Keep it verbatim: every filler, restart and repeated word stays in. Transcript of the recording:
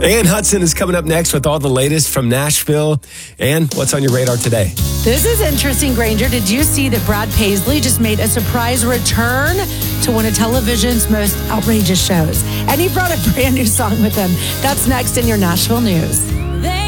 Ann Hudson is coming up next with all the latest from Nashville. Ann, what's on your radar today? This is interesting, Granger. Did you see that Brad Paisley just made a surprise return to one of television's most outrageous shows? And he brought a brand new song with him. That's next in your Nashville News.